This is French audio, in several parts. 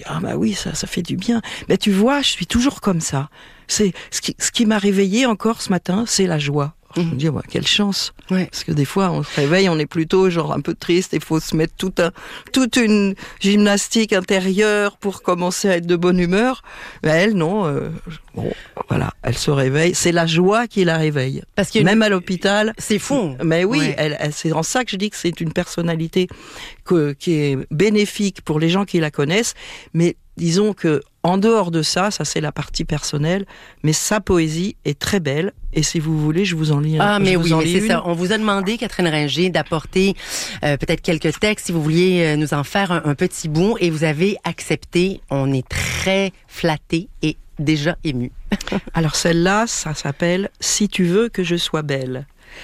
ah bah oui, ça fait du bien. Mais tu vois, je suis toujours comme ça. C'est ce qui m'a réveillée encore ce matin, c'est la joie. Je me dis, quelle chance. Ouais. Parce que des fois, on se réveille, on est plutôt genre un peu triste, il faut se mettre toute une gymnastique intérieure pour commencer à être de bonne humeur. Mais elle, non. Voilà, elle se réveille. C'est la joie qui la réveille. Parce que même à l'hôpital. C'est fou. Mais oui, ouais. c'est en ça que je dis que c'est une personnalité qui est bénéfique pour les gens qui la connaissent. Mais disons que en dehors de ça c'est la partie personnelle, mais sa poésie est très belle. Et si vous voulez, je vous en lis. Mais c'est ça. On vous a demandé, Catherine Ringer, d'apporter peut-être quelques textes, si vous vouliez nous en faire un petit bout, et vous avez accepté. On est très flattés et déjà émus. Alors celle-là, ça s'appelle « Si tu veux que je sois belle ».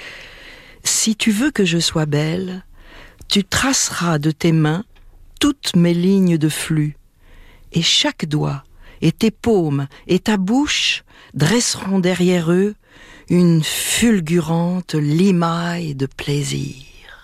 Si tu veux que je sois belle, tu traceras de tes mains toutes mes lignes de flux, et chaque doigt, et tes paumes, et ta bouche dresseront derrière eux une fulgurante limaille de plaisir.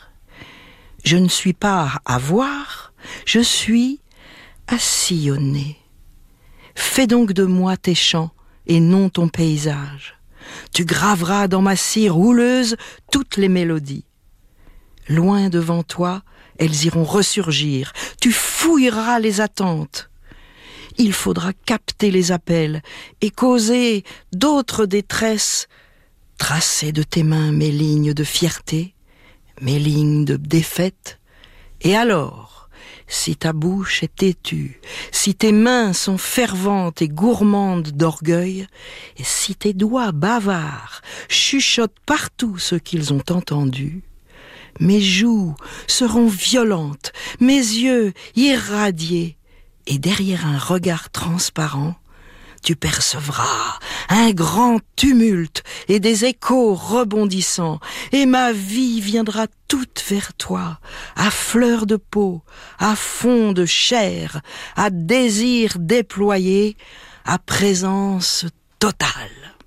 Je ne suis pas à voir, je suis à sillonner. Fais donc de moi tes chants et non ton paysage. Tu graveras dans ma cire houleuse toutes les mélodies. Loin devant toi, elles iront ressurgir. Tu fouilleras les attentes. Il faudra capter les appels et causer d'autres détresses. Tracer de tes mains mes lignes de fierté, mes lignes de défaite. Et alors, si ta bouche est têtue, si tes mains sont ferventes et gourmandes d'orgueil, et si tes doigts bavards chuchotent partout ce qu'ils ont entendu, mes joues seront violentes, mes yeux irradiés, et derrière un regard transparent, tu percevras un grand tumulte et des échos rebondissants, et ma vie viendra toute vers toi, à fleur de peau, à fond de chair, à désir déployé, à présence totale.